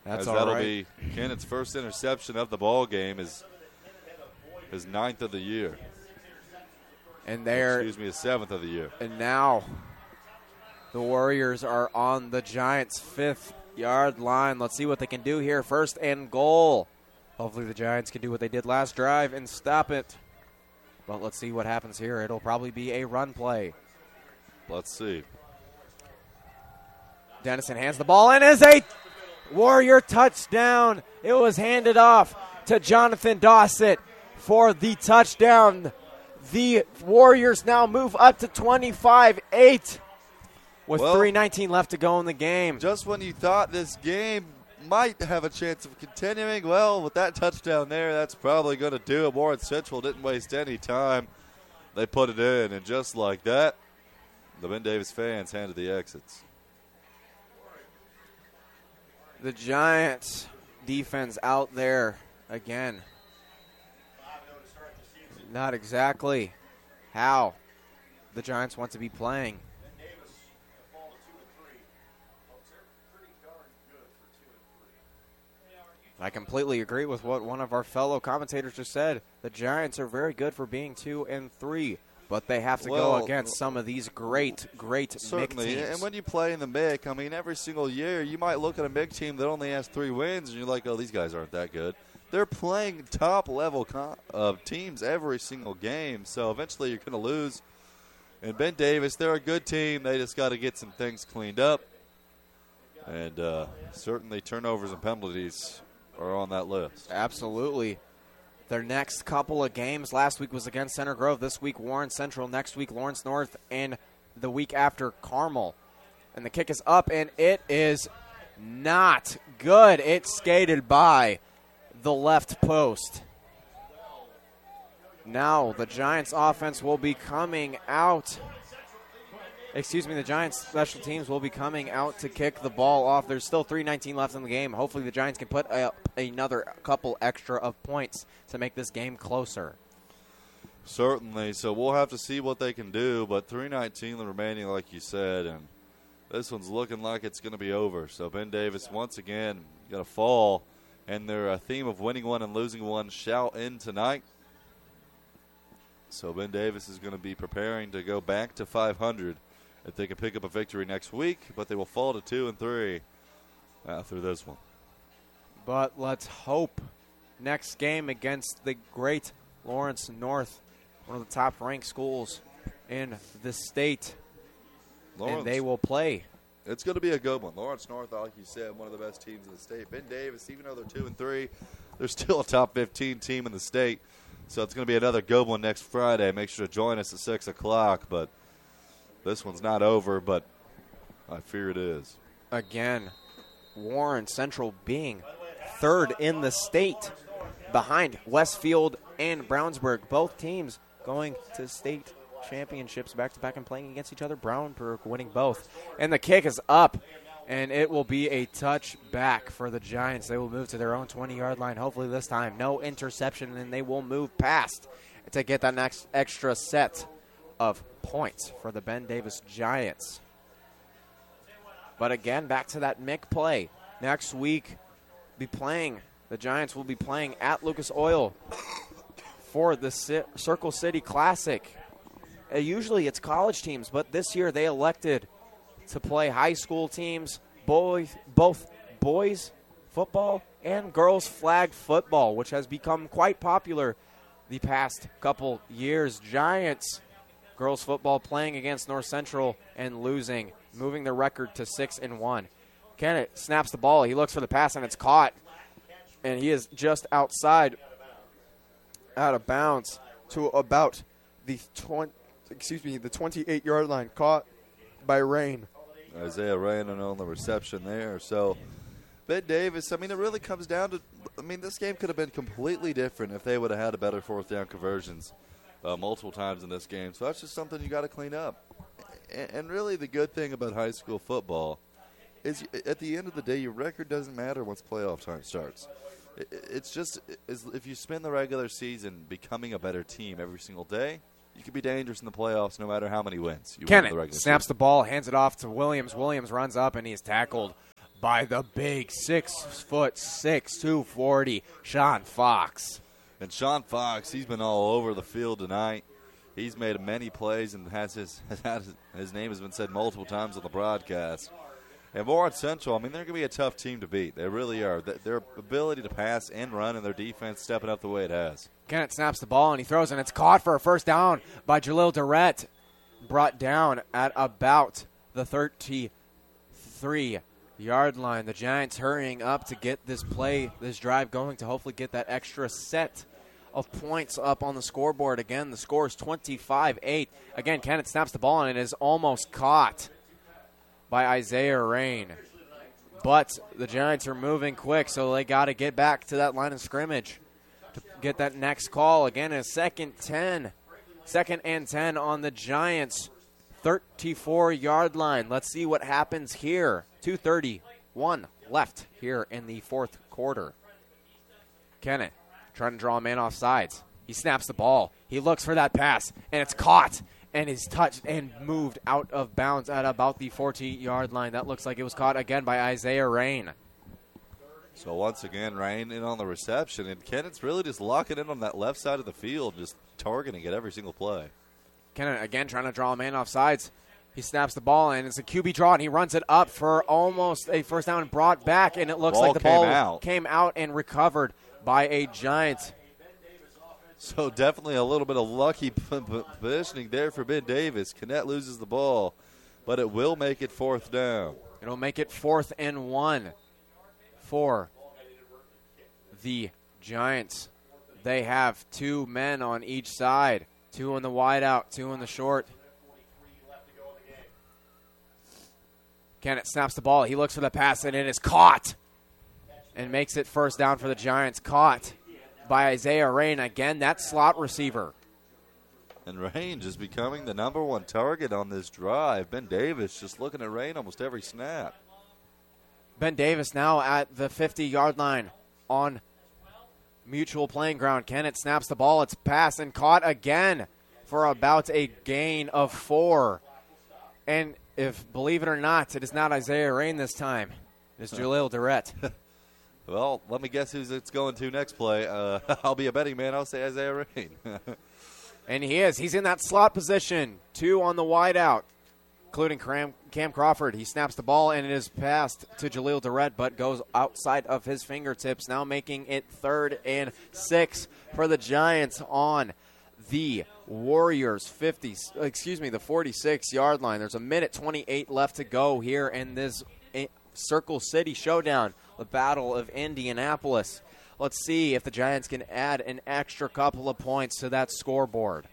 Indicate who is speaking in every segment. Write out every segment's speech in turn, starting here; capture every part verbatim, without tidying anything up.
Speaker 1: That's
Speaker 2: as
Speaker 1: all
Speaker 2: that'll
Speaker 1: right.
Speaker 2: be Kennett's first interception of the ball game, is his ninth of the year.
Speaker 1: And they're
Speaker 2: Excuse me, his seventh of the year.
Speaker 1: And now the Warriors are on the Giants' fifth-yard line. Let's see what they can do here. First and goal. Hopefully the Giants can do what they did last drive and stop it. But let's see what happens here. It'll probably be a run play.
Speaker 2: Let's see.
Speaker 1: Dennison hands the ball in as a Warrior touchdown. It was handed off to Jonathan Dossett for the touchdown. The Warriors now move up to twenty-five eight with
Speaker 2: Well,
Speaker 1: three nineteen left to go in the game.
Speaker 2: Just when you thought this game might have a chance of continuing, well, with that touchdown there, that's probably going to do it. Warren Central didn't waste any time. They put it in, and just like that, the Ben Davis fans handed the exits.
Speaker 1: The Giants defense out there again. Not exactly how the Giants want to be playing. I completely agree with what one of our fellow commentators just said. The Giants are very good for being two and three, but they have to
Speaker 2: Well,
Speaker 1: go against some of these great, great M I C
Speaker 2: Certainly,
Speaker 1: teams.
Speaker 2: and when you play in the M I C, I mean, every single year you might look at a M I C team that only has three wins, and you're like, oh, these guys aren't that good. They're playing top-level con- uh, teams every single game, so eventually you're going to lose. And Ben Davis, they're a good team. They just got to get some things cleaned up. And uh, certainly turnovers and penalties are on that list.
Speaker 1: Absolutely. Their next couple of games last week was against Center Grove. This week, Warren Central. Next week, Lawrence North. And the week after, Carmel. And the kick is up, and it is not good. It skated by the left post. Now the Giants' offense will be coming out. Excuse me, the Giants' special teams will be coming out to kick the ball off. There's still three nineteen left in the game. Hopefully the Giants can put up another couple extra of points to make this game closer.
Speaker 2: Certainly. So we'll have to see what they can do, but three nineteen remaining, like you said, and this one's looking like it's going to be over. So Ben Davis, once again, going to fall, and their uh, theme of winning one and losing one shall end tonight. So Ben Davis is going to be preparing to go back to five hundred if they can pick up a victory next week, but they will fall to two and three after this one.
Speaker 1: But let's hope next game against the great Lawrence North, one of the top-ranked schools in the state,
Speaker 2: Lawrence,
Speaker 1: and they will play.
Speaker 2: It's going to be a good one. Lawrence North, like you said, one of the best teams in the state. Ben Davis, even though they're two and three, they're still a top fifteen team in the state. So it's going to be another good one next Friday. Make sure to join us at six o'clock. But this one's not over, but I fear it is.
Speaker 1: Again, Warren Central being third in the state behind Westfield and Brownsburg. Both teams going to state championships back-to-back and playing against each other. Brownsburg winning both. And the kick is up, and it will be a touchback for the Giants. They will move to their own twenty-yard line, hopefully this time. No interception, and they will move past to get that next extra set of points for the Ben Davis Giants. But again, back to that M I C play. Next week, be playing, the Giants will be playing at Lucas Oil for the C- Circle City Classic. Uh, usually it's college teams, but this year they elected to play high school teams, boys, both boys football and girls flag football, which has become quite popular the past couple years. Giants girls football playing against North Central and losing, moving their record to six and one. Kennett snaps the ball. He looks for the pass, and it's caught, and he is just outside, out of bounds to about the twenty. Excuse me, the twenty-eight-yard line, caught by Rain.
Speaker 2: Isaiah Rain on the reception there. So Ben Davis, I mean, it really comes down to, I mean, this game could have been completely different if they would have had a better fourth down conversions uh, multiple times in this game. So that's just something you got to clean up. And, and really the good thing about high school football is at the end of the day, your record doesn't matter once playoff time starts. It, it's just it's, if you spend the regular season becoming a better team every single day, you can be dangerous in the playoffs no matter how many wins you win in the regular
Speaker 1: Kennett snaps
Speaker 2: season.
Speaker 1: the ball, hands it off to Williams. Williams runs up, and he is tackled by the big six foot six, two forty, Sean Fox.
Speaker 2: And Sean Fox, he's been all over the field tonight. He's made many plays and has his has had his, his name has been said multiple times on the broadcast. And Warren Central, I mean, they're going to be a tough team to beat. They really are. Their ability to pass and run and their defense stepping up the way it has.
Speaker 1: Kennett snaps the ball and he throws, and it's caught for a first down by Jalil Durrett. Brought down at about the thirty-three-yard line. The Giants hurrying up to get this play, this drive going to hopefully get that extra set of points up on the scoreboard. Again, the score is twenty-five eight. Again, Kennett snaps the ball, and it is almost caught by Isaiah Rain. But the Giants are moving quick, so they got to get back to that line of scrimmage to get that next call. Again, a second ten. Second and ten on the Giants' thirty-four-yard line. Let's see what happens here. two thirty-one left here in the fourth quarter. Kennett trying to draw a man off sides. He snaps the ball. He looks for that pass, and it's caught and is touched and moved out of bounds at about the forty-yard line. That looks like it was caught again by Isaiah Rain.
Speaker 2: So once again, Rain in on the reception, and Kennett's really just locking in on that left side of the field, just targeting it every single play.
Speaker 1: Kennett again trying to draw a man off sides. He snaps the ball, and it's a Q B draw, and he runs it up for almost a first down and brought back, and it looks
Speaker 2: Ball
Speaker 1: like the
Speaker 2: came
Speaker 1: ball
Speaker 2: out.
Speaker 1: came out and recovered by a Giant.
Speaker 2: So definitely a little bit of lucky p- p- positioning there for Ben Davis. Kennett loses the ball, but it will make it fourth down.
Speaker 1: It'll make it fourth and one for the Giants. They have two men on each side, two in the wide out, two in the short. Kennett snaps the ball. He looks for the pass, and it is caught and makes it first down for the Giants. Caught by Isaiah Rain. Again, that slot receiver.
Speaker 2: And Rain just becoming the number one target on this drive. Ben Davis just looking at Rain almost every snap.
Speaker 1: Ben Davis now at the fifty-yard line on mutual playing ground. Kennett snaps the ball. It's passed and caught again for about a gain of four. And if, believe it or not, it is not Isaiah Rain this time. It's Jalil Durrett.
Speaker 2: Well, let me guess who's it's going to next play. Uh, I'll be a betting man. I'll say Isaiah Rain.
Speaker 1: And he is. He's in that slot position. Two on the wide out, including Cam, Cam Crawford. He snaps the ball, and it is passed to Jalil Durrett, but goes outside of his fingertips, now making it third and six for the Giants on the Warriors' fifty, excuse me, the forty-six-yard line. There's a minute twenty-eight left to go here in this Circle City showdown, the Battle of Indianapolis. Let's see if the Giants can add an extra couple of points to that scoreboard.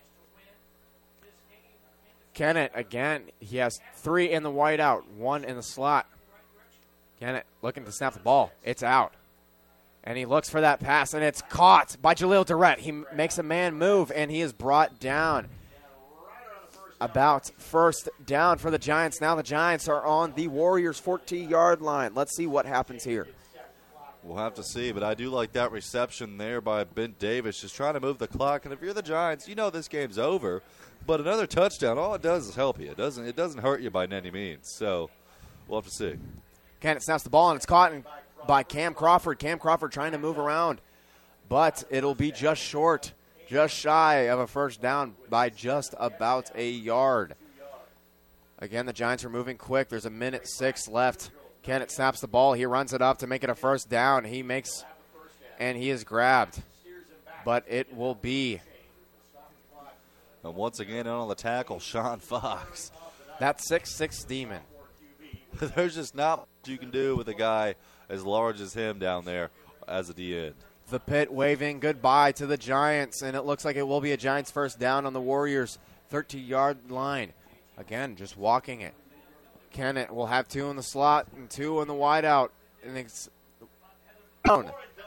Speaker 1: Kennett, again, he has three in the wide out, one in the slot. Kennett looking to snap the ball. It's out. And he looks for that pass, and it's caught by Jalil Durrett. He makes a man move, and he is brought down. About first down for the Giants. Now the Giants are on the Warriors' fourteen-yard line. Let's see what happens here.
Speaker 2: We'll have to see, but I do like that reception there by Ben Davis, just trying to move the clock. And if you're the Giants, you know this game's over. But another touchdown, all it does is help you. It doesn't it doesn't hurt you by any means. So we'll have to see.
Speaker 1: Kennett snaps the ball, and it's caught by Cam Crawford. Cam Crawford trying to move around, but it'll be just short, just shy of a first down by just about a yard. Again, the Giants are moving quick. There's a minute six left. Kennett snaps the ball. He runs it up to make it a first down. He makes, and he is grabbed, but it will be.
Speaker 2: And once again, on the tackle, Sean Fox.
Speaker 1: That six six demon.
Speaker 2: There's just not much you can do with a guy as large as him down there as a D end.
Speaker 1: The pit waving goodbye to the Giants, and it looks like it will be a Giants first down on the Warriors' thirty-yard line. Again, just walking it. Kennett will have two in the slot and two in the wideout. And it's down.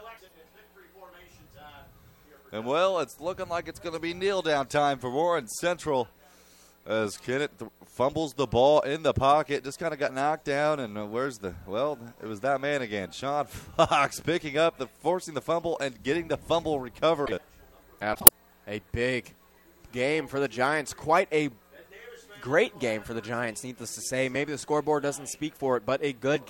Speaker 2: And, well, it's looking like it's going to be kneel-down time for Warren Central as Kennett th- fumbles the ball in the pocket. Just kind of got knocked down, and uh, where's the – well, it was that man again. Sean Fox picking up, the forcing the fumble, and getting the fumble recovered.
Speaker 1: A big game for the Giants. Quite a great game for the Giants, needless to say. Maybe the scoreboard doesn't speak for it, but a good game.